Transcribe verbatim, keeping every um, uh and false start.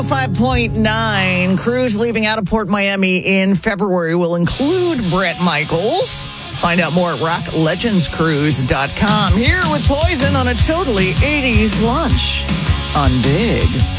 five point nine. Cruise leaving out of Port Miami in February will include Bret Michaels. Find out more at rock legends cruise dot com. Here with Poison on a totally eighties lunch on Big